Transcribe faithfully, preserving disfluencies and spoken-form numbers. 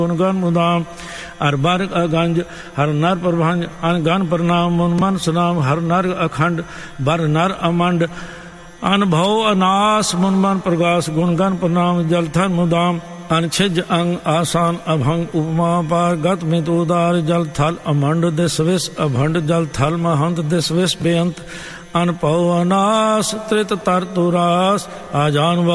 गुणगन मुदाम हर बर अगंज हर नर प्रभंज अनगन प्रणाम मुन मन सुनाम हर नर अखंड बर नर अमंड अनुभव अनास मुन मन प्रगास गुणगन प्रणाम जलथन मुदाम अनछिज अंग आसान अभंग उपमा पार गत मित उदार जल थल अमंड दिस विस अभंड जल थल महंत दिस विस बेअंत अनपव अनास त्रित तर तुरास आजान